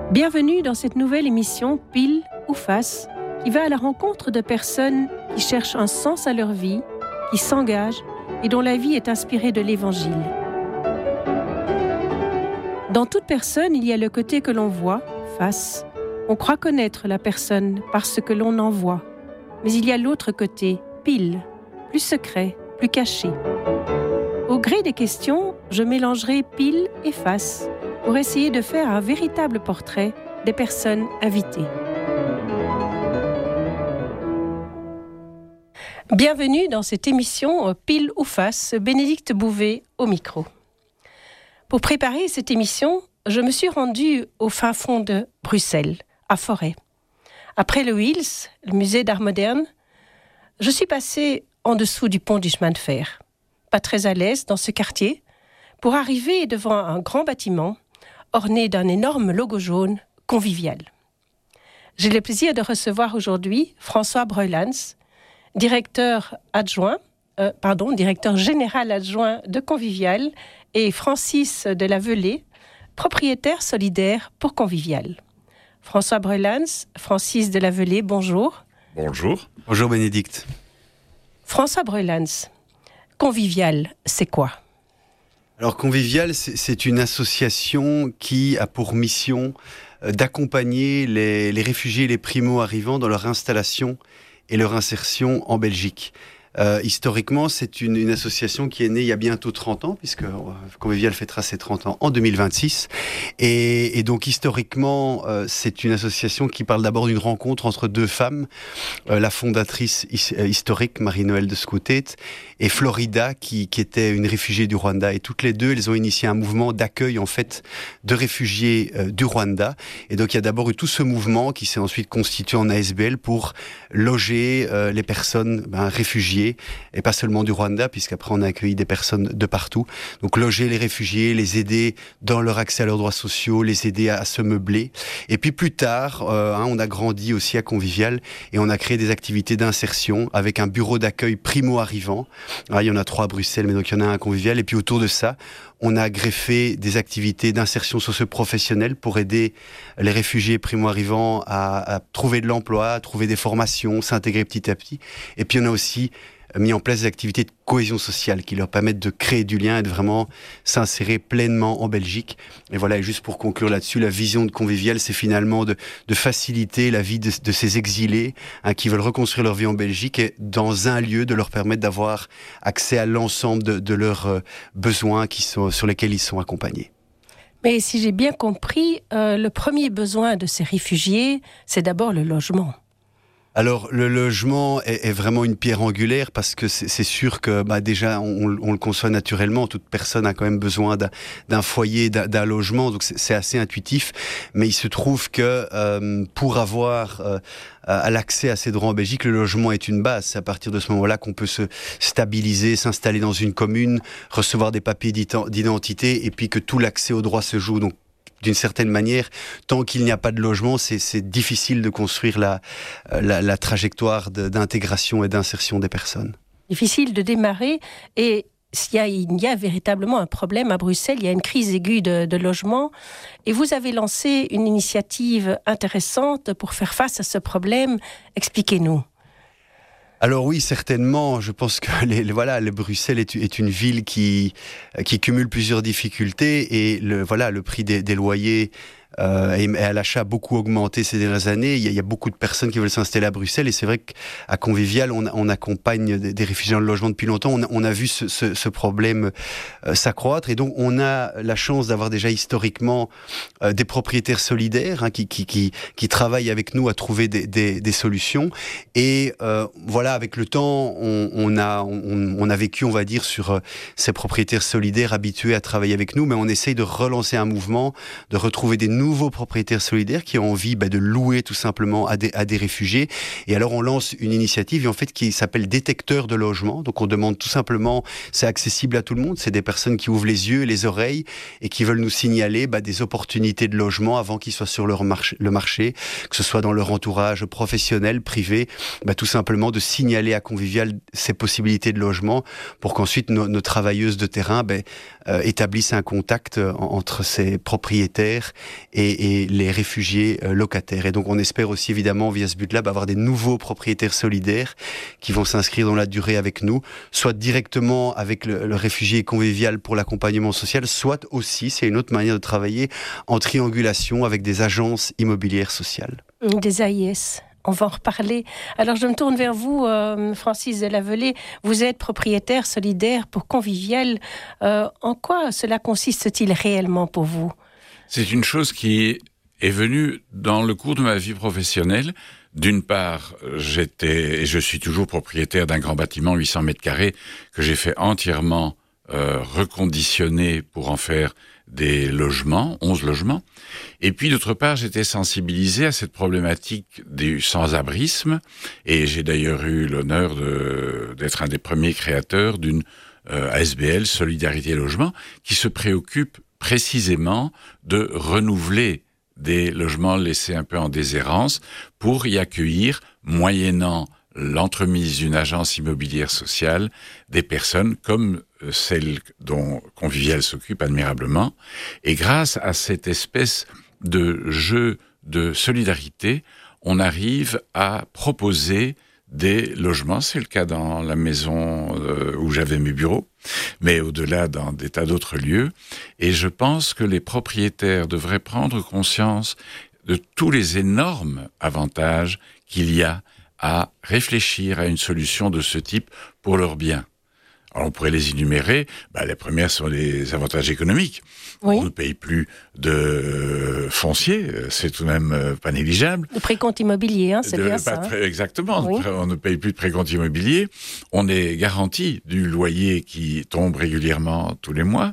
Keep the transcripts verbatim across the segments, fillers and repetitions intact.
Bienvenue dans cette nouvelle émission Pile ou Face, qui va à la rencontre de personnes qui cherchent un sens à leur vie, qui s'engagent et dont la vie est inspirée de l'Évangile. Dans toute personne, il y a le côté que l'on voit, face. On croit connaître la personne parce que l'on en voit. Mais il y a l'autre côté, pile, plus secret, plus caché. Au gré des questions, je mélangerai pile et face pour essayer de faire un véritable portrait des personnes invitées. Bienvenue dans cette émission Pile ou Face, Bénédicte Bouvet au micro. Pour préparer cette émission, je me suis rendue au fin fond de Bruxelles, à Forêt. Après le Wils, le musée d'art moderne, je suis passée en dessous du pont du chemin de fer. Pas très à l'aise dans ce quartier, pour arriver devant un grand bâtiment orné d'un énorme logo jaune convivial. J'ai le plaisir de recevoir aujourd'hui François Breulans, directeur adjoint, euh, pardon, directeur général adjoint de Convivial, et Francis de la Velée, propriétaire solidaire pour Convivial. François Breulans, Francis de la Velée, bonjour. Bonjour. Bonjour Bénédicte. François Breulans, Convivial, c'est quoi ? Alors Convivial, c'est, c'est une association qui a pour mission d'accompagner les, les réfugiés et les primo-arrivants dans leur installation et leur insertion en Belgique. Euh, historiquement, c'est une, une association qui est née il y a bientôt trente ans, puisque euh, Convivial fêtera ses trente ans en deux mille vingt-six. Et, et donc, historiquement, euh, c'est une association qui parle d'abord d'une rencontre entre deux femmes, euh, la fondatrice his, euh, historique, Marie-Noëlle de Scoutet, et Florida, qui, qui était une réfugiée du Rwanda. Et toutes les deux, elles ont initié un mouvement d'accueil, en fait, de réfugiés euh, du Rwanda. Et donc, il y a d'abord eu tout ce mouvement qui s'est ensuite constitué en A S B L pour loger euh, les personnes ben, réfugiées, et pas seulement du Rwanda, puisqu'après on a accueilli des personnes de partout. Donc loger les réfugiés, les aider dans leur accès à leurs droits sociaux, les aider à, à se meubler. Et puis plus tard, euh, hein, on a grandi aussi à Convivial et on a créé des activités d'insertion avec un bureau d'accueil primo-arrivant. Ah, il y en a trois à Bruxelles, mais donc il y en a un à Convivial. Et puis autour de ça, on a greffé des activités d'insertion socio-professionnelle pour aider les réfugiés primo-arrivants à, à trouver de l'emploi, à trouver des formations, s'intégrer petit à petit. Et puis on a aussi mis en place des activités de cohésion sociale qui leur permettent de créer du lien et de vraiment s'insérer pleinement en Belgique. Et voilà, et juste pour conclure là-dessus, la vision de Convivial, c'est finalement de, de faciliter la vie de, de ces exilés hein, qui veulent reconstruire leur vie en Belgique et dans un lieu, de leur permettre d'avoir accès à l'ensemble de, de leurs euh, besoins qui sont, sur lesquels ils sont accompagnés. Mais si j'ai bien compris, euh, le premier besoin de ces réfugiés, c'est d'abord le logement. Alors, le logement est, est vraiment une pierre angulaire parce que c'est, c'est sûr que bah, déjà, on, on le conçoit naturellement. Toute personne a quand même besoin d'un, d'un foyer, d'un, d'un logement, donc c'est, c'est assez intuitif. Mais il se trouve que euh, pour avoir euh, à l'accès à ces droits en Belgique, le logement est une base. C'est à partir de ce moment-là qu'on peut se stabiliser, s'installer dans une commune, recevoir des papiers d'identité et puis que tout l'accès aux droits se joue. Donc, d'une certaine manière, tant qu'il n'y a pas de logement, c'est, c'est difficile de construire la, la, la trajectoire de, d'intégration et d'insertion des personnes. Difficile de démarrer et il y a, il y a véritablement un problème à Bruxelles, il y a une crise aiguë de, de logement et vous avez lancé une initiative intéressante pour faire face à ce problème. Expliquez-nous. Alors oui, certainement. Je pense que les, les, voilà, le Bruxelles est, est une ville qui, qui cumule plusieurs difficultés et le, voilà, le prix des, des loyers euh, et, et à l'achat a beaucoup augmenté ces dernières années. Il y, a, il y a beaucoup de personnes qui veulent s'installer à Bruxelles et c'est vrai qu'à Convivial, on, on accompagne des, des réfugiés dans le logement depuis longtemps. On a, on a vu ce, ce, ce problème euh, s'accroître et donc on a la chance d'avoir déjà historiquement euh, des propriétaires solidaires hein, qui, qui, qui, qui travaillent avec nous à trouver des, des, des solutions et euh, voilà. Avec le temps, on, on, a, on, on a vécu, on va dire, sur euh, ces propriétaires solidaires habitués à travailler avec nous, mais on essaye de relancer un mouvement, de retrouver des nouveaux propriétaires solidaires qui ont envie bah, de louer tout simplement à des, à des réfugiés. Et alors, on lance une initiative en fait, qui s'appelle Détecteur de logement. Donc, on demande tout simplement, c'est accessible à tout le monde, c'est des personnes qui ouvrent les yeux et les oreilles et qui veulent nous signaler bah, des opportunités de logement avant qu'ils soient sur leur marché, le marché, que ce soit dans leur entourage professionnel, privé, bah, tout simplement de signaler à Convivial ces possibilités de logement pour qu'ensuite nos, nos travailleuses de terrain ben, euh, établissent un contact euh, entre ces propriétaires et, et les réfugiés euh, locataires. Et donc on espère aussi évidemment via ce but-là avoir des nouveaux propriétaires solidaires qui vont s'inscrire dans la durée avec nous, soit directement avec le, le réfugié convivial pour l'accompagnement social, soit aussi, c'est une autre manière de travailler, en triangulation avec des agences immobilières sociales. Des A I S. On va en reparler. Alors, je me tourne vers vous, euh, Francis Delavelay. Vous êtes propriétaire solidaire pour Convivial. Euh, en quoi cela consiste-t-il réellement pour vous ? C'est une chose qui est venue dans le cours de ma vie professionnelle. D'une part, j'étais et je suis toujours propriétaire d'un grand bâtiment, huit cents mètres carrés, que j'ai fait entièrement euh, reconditionner pour en faire des logements, onze logements. Et puis, d'autre part, j'étais sensibilisé à cette problématique du sans-abrisme. Et j'ai d'ailleurs eu l'honneur de, d'être un des premiers créateurs d'une euh, A S B L, Solidarité Logement, qui se préoccupe précisément de renouveler des logements laissés un peu en déshérence pour y accueillir, moyennant l'entremise d'une agence immobilière sociale, des personnes comme celle dont Convivial s'occupe admirablement. Et grâce à cette espèce de jeu de solidarité, on arrive à proposer des logements. C'est le cas dans la maison euh, où j'avais mes bureaux, mais au-delà dans des tas d'autres lieux. Et je pense que les propriétaires devraient prendre conscience de tous les énormes avantages qu'il y a à réfléchir à une solution de ce type pour leurs biens. Alors on pourrait les énumérer. Bah, les premières sont les avantages économiques. Oui. On ne paye plus de foncier, c'est tout de même pas négligeable. De précompte immobilier, hein, c'est de, bien ça. Pré- exactement, oui. On ne paye plus de précompte immobilier. On est garanti du loyer qui tombe régulièrement tous les mois.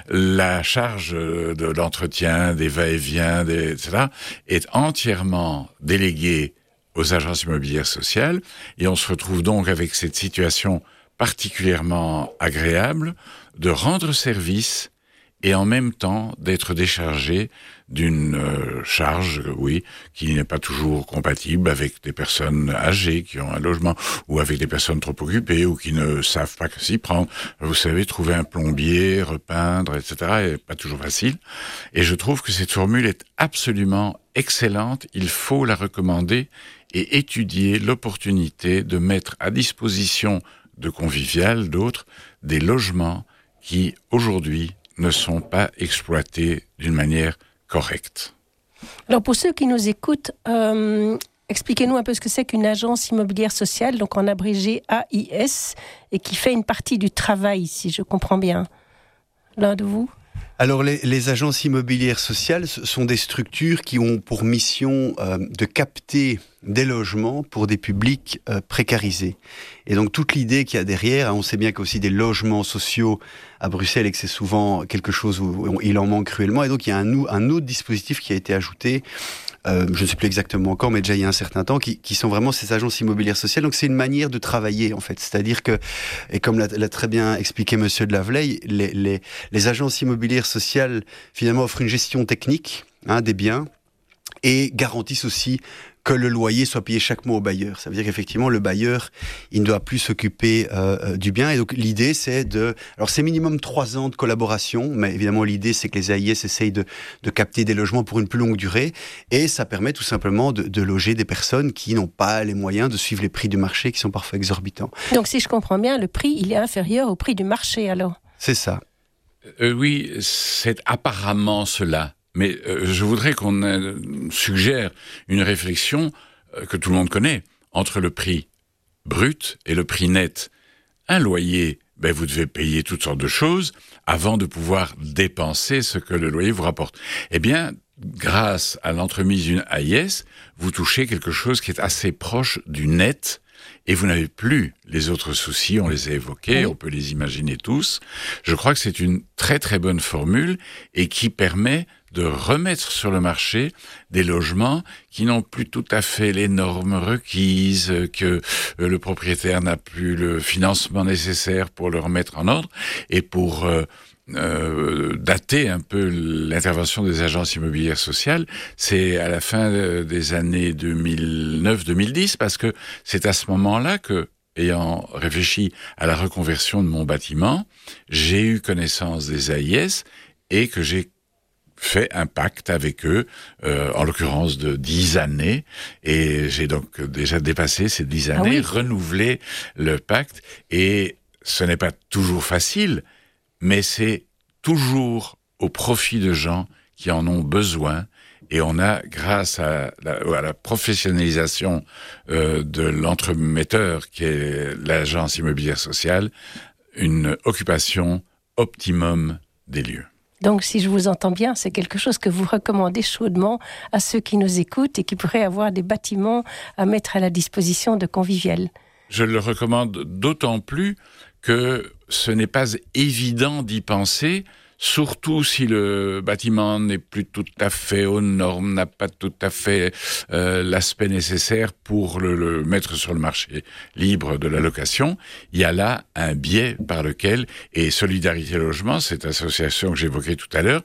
La charge de l'entretien, des va-et-vient, des, et cetera, est entièrement déléguée aux agences immobilières sociales. Et on se retrouve donc avec cette situation particulièrement agréable de rendre service et en même temps d'être déchargé d'une euh, charge, oui, qui n'est pas toujours compatible avec des personnes âgées qui ont un logement ou avec des personnes trop occupées ou qui ne savent pas que s'y prendre. Vous savez, trouver un plombier, repeindre, et cetera est pas toujours facile. Et je trouve que cette formule est absolument excellente. Il faut la recommander et étudier l'opportunité de mettre à disposition de Convivial, d'autres, des logements qui, aujourd'hui, ne sont pas exploités d'une manière correcte. Alors, pour ceux qui nous écoutent, euh, expliquez-nous un peu ce que c'est qu'une agence immobilière sociale, donc en abrégé A I S, et qui fait une partie du travail, si je comprends bien. L'un de vous ? Alors, les, les agences immobilières sociales sont des structures qui ont pour mission euh, de capter des logements pour des publics euh, précarisés. Et donc, toute l'idée qu'il y a derrière, hein, on sait bien qu'il y a aussi des logements sociaux à Bruxelles et que c'est souvent quelque chose où on, il en manque cruellement. Et donc, il y a un, un autre dispositif qui a été ajouté, euh, je ne sais plus exactement quand, mais déjà il y a un certain temps, qui, qui sont vraiment ces agences immobilières sociales. Donc, c'est une manière de travailler, en fait. C'est-à-dire que, et comme l'a, l'a très bien expliqué Monsieur Delavelay, les, les, les agences immobilières sociales, finalement, offrent une gestion technique hein, des biens et garantissent aussi que le loyer soit payé chaque mois au bailleur. Ça veut dire qu'effectivement, le bailleur, il ne doit plus s'occuper euh, du bien. Et donc, l'idée, c'est de... Alors, c'est minimum trois ans de collaboration, mais évidemment, l'idée, c'est que les A I S essayent de, de capter des logements pour une plus longue durée. Et ça permet tout simplement de, de loger des personnes qui n'ont pas les moyens de suivre les prix du marché, qui sont parfois exorbitants. Donc, si je comprends bien, le prix, il est inférieur au prix du marché, alors ? C'est ça. Euh, oui, c'est apparemment cela. Mais euh, je voudrais qu'on euh, suggère une réflexion euh, que tout le monde connaît entre le prix brut et le prix net. Un loyer, ben vous devez payer toutes sortes de choses avant de pouvoir dépenser ce que le loyer vous rapporte. Eh bien, grâce à l'entremise d'une A I S, vous touchez quelque chose qui est assez proche du net. Et vous n'avez plus les autres soucis, on les a évoqués, oui. On peut les imaginer tous. Je crois que c'est une très très bonne formule et qui permet de remettre sur le marché des logements qui n'ont plus tout à fait les normes requises, que le propriétaire n'a plus le financement nécessaire pour le remettre en ordre et pour... Euh, Euh, dater un peu l'intervention des agences immobilières sociales, c'est à la fin des années deux mille neuf deux mille dix, parce que c'est à ce moment-là que, ayant réfléchi à la reconversion de mon bâtiment, j'ai eu connaissance des A I S et que j'ai fait un pacte avec eux, euh, en l'occurrence de dix années, et j'ai donc déjà dépassé ces dix années, ah oui. renouvelé le pacte, et ce n'est pas toujours facile, mais c'est toujours au profit de gens qui en ont besoin, et on a, grâce à la, à la professionnalisation euh, de l'entremetteur, qui est l'agence immobilière sociale, une occupation optimum des lieux. Donc, si je vous entends bien, c'est quelque chose que vous recommandez chaudement à ceux qui nous écoutent et qui pourraient avoir des bâtiments à mettre à la disposition de Convivial. Je le recommande d'autant plus que ce n'est pas évident d'y penser, surtout si le bâtiment n'est plus tout à fait aux normes, n'a pas tout à fait euh, l'aspect nécessaire pour le, le mettre sur le marché libre de la location. Il y a là un biais par lequel, et Solidarité Logement, cette association que j'évoquais tout à l'heure,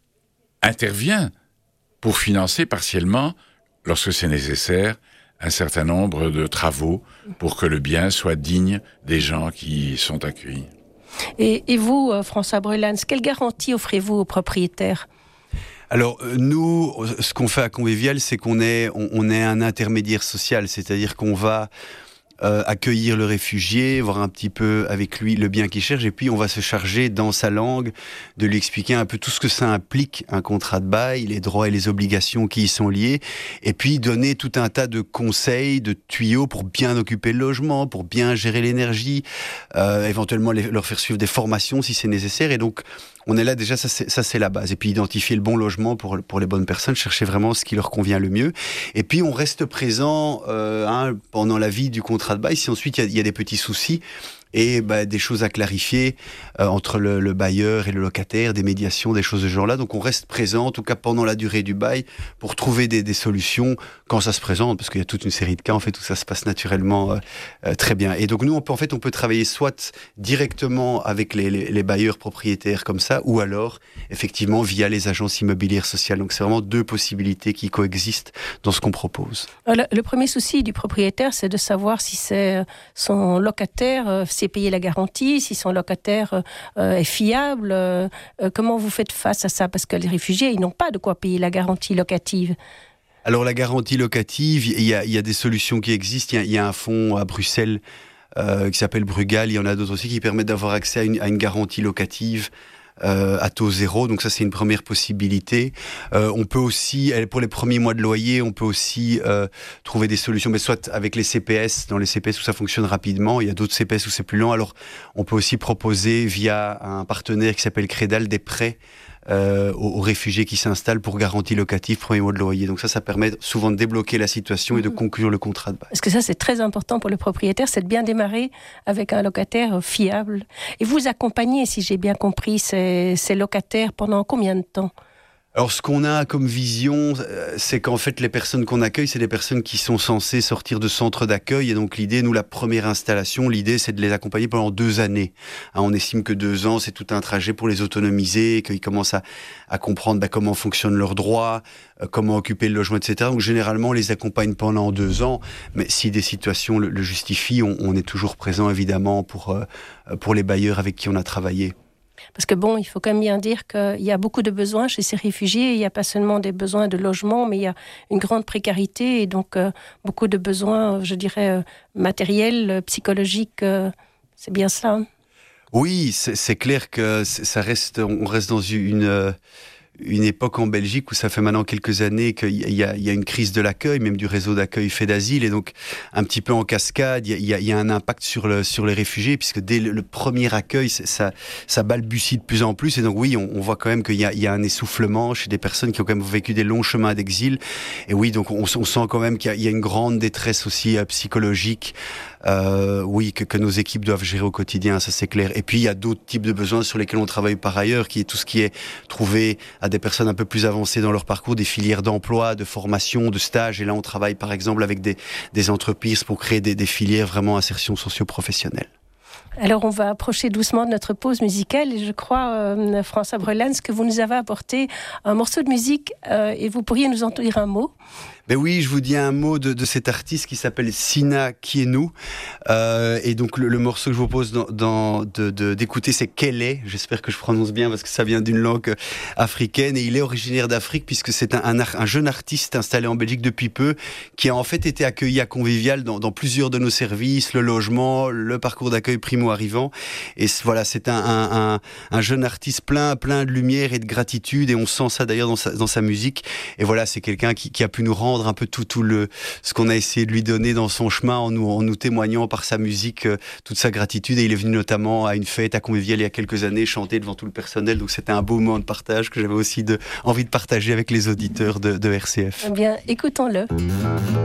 intervient pour financer partiellement, lorsque c'est nécessaire, un certain nombre de travaux pour que le bien soit digne des gens qui y sont accueillis. Et, et vous, François Brelans, quelle garantie offrez-vous aux propriétaires ? Alors nous, ce qu'on fait à Convivial, c'est qu'on est, on, on est un intermédiaire social, c'est-à-dire qu'on va euh, accueillir le réfugié, voir un petit peu avec lui le bien qu'il cherche, et puis on va se charger dans sa langue de lui expliquer un peu tout ce que ça implique, un contrat de bail, les droits et les obligations qui y sont liés, et puis donner tout un tas de conseils, de tuyaux pour bien occuper le logement, pour bien gérer l'énergie, euh, éventuellement les, leur faire suivre des formations si c'est nécessaire, et donc on est là déjà, ça c'est, ça c'est la base. Et puis identifier le bon logement pour, pour les bonnes personnes, chercher vraiment ce qui leur convient le mieux. Et puis on reste présent euh, hein, pendant la vie du contrat de bail. Si ensuite il y, y a des petits soucis et bah, des choses à clarifier euh, entre le, le bailleur et le locataire, des médiations, des choses de ce genre-là. Donc on reste présent, en tout cas pendant la durée du bail, pour trouver des, des solutions quand ça se présente, parce qu'il y a toute une série de cas en fait où ça se passe naturellement euh, euh, très bien. Et donc nous, on peut, en fait, on peut travailler soit directement avec les, les, les bailleurs propriétaires comme ça, ou alors effectivement via les agences immobilières sociales. Donc c'est vraiment deux possibilités qui coexistent dans ce qu'on propose. Le, le premier souci du propriétaire, c'est de savoir si c'est son locataire, euh, c'est payer la garantie, si son locataire euh, est fiable. Euh, comment vous faites face à ça ? Parce que les réfugiés, ils n'ont pas de quoi payer la garantie locative. Alors la garantie locative, il y a, il y a des solutions qui existent. Il y a, il y a un fonds à Bruxelles euh, qui s'appelle Brugal. Il y en a d'autres aussi qui permettent d'avoir accès à une, à une garantie locative Euh, à taux zéro, donc ça c'est une première possibilité. Euh, on peut aussi, pour les premiers mois de loyer, on peut aussi euh, trouver des solutions, mais soit avec les C P S, dans les C P S où ça fonctionne rapidement, il y a d'autres C P S où c'est plus lent, alors on peut aussi proposer via un partenaire qui s'appelle Crédal des prêts Euh, aux, aux réfugiés qui s'installent pour garantie locative, premier mois de loyer. Donc ça, ça permet souvent de débloquer la situation et de conclure le contrat de bail. Parce que ça, c'est très important pour le propriétaire, c'est de bien démarrer avec un locataire fiable. Et vous accompagnez, si j'ai bien compris, ces, ces locataires pendant combien de temps ? Alors, ce qu'on a comme vision, c'est qu'en fait, les personnes qu'on accueille, c'est des personnes qui sont censées sortir de centres d'accueil. Et donc, l'idée, nous, la première installation, l'idée, c'est de les accompagner pendant deux années. Hein, on estime que deux ans, c'est tout un trajet pour les autonomiser, qu'ils commencent à, à comprendre bah, comment fonctionnent leurs droits, euh, comment occuper le logement, et cetera. Donc, généralement, on les accompagne pendant deux ans. Mais si des situations le, le justifient, on, on est toujours présent, évidemment, pour, euh, pour les bailleurs avec qui on a travaillé. Parce que bon, il faut quand même bien dire qu'il y a beaucoup de besoins chez ces réfugiés. Il n'y a pas seulement des besoins de logement, mais il y a une grande précarité et donc euh, beaucoup de besoins, je dirais, euh, matériels, euh, psychologiques. Euh, c'est bien ça, hein ? Oui, c'est, c'est clair que ça reste, on reste dans une... Euh une époque en Belgique où ça fait maintenant quelques années qu'il y a, il y a une crise de l'accueil, même du réseau d'accueil fait d'asile, et donc un petit peu en cascade, il y a, il y a un impact sur, le, sur les réfugiés, puisque dès le, le premier accueil, ça, ça balbutie de plus en plus, et donc oui, on, on voit quand même qu'il y a, il y a un essoufflement chez des personnes qui ont quand même vécu des longs chemins d'exil, et oui, donc on, on sent quand même qu'il y a, il y a une grande détresse aussi euh, psychologique, euh, oui, que, que nos équipes doivent gérer au quotidien, ça c'est clair. Et puis il y a d'autres types de besoins sur lesquels on travaille par ailleurs, qui est tout ce qui est trouvé à des personnes un peu plus avancées dans leur parcours, des filières d'emploi, de formation, de stage. Et là, on travaille par exemple avec des, des entreprises pour créer des, des filières vraiment insertion socio-professionnelle. Alors, on va approcher doucement de notre pause musicale et je crois, euh, François Brelans, que vous nous avez apporté un morceau de musique euh, et vous pourriez nous en dire un mot. Mais oui, je vous dis un mot de, de cet artiste qui s'appelle Sina Kienu. Euh, et donc le, le morceau que je vous propose dans, dans, de, de, d'écouter, c'est Kele. J'espère que je prononce bien parce que ça vient d'une langue africaine. Et il est originaire d'Afrique puisque c'est un, un, un jeune artiste installé en Belgique depuis peu qui a en fait été accueilli à Convivial dans, dans plusieurs de nos services, le logement, le parcours d'accueil primo-arrivant. Et voilà, c'est un, un, un, un jeune artiste plein, plein de lumière et de gratitude. Et on sent ça d'ailleurs dans sa, dans sa musique. Et voilà, c'est quelqu'un qui, qui a pu nous rendre un peu tout, tout le, ce qu'on a essayé de lui donner dans son chemin en nous, en nous témoignant par sa musique euh, toute sa gratitude. Et il est venu notamment à une fête à Convivial il y a quelques années chanter devant tout le personnel. Donc c'était un beau moment de partage que j'avais aussi de, envie de partager avec les auditeurs de, de R C F. Eh bien, écoutons-le.